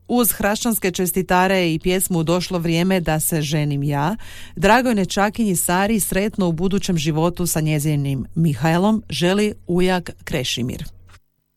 Uz hrašćanske čestitare i pjesmu Došlo vrijeme da se ženim ja, dragoj nećakinji Sari sretno u budućem životu sa njezinim Mihajlom želi ujak Krešimir.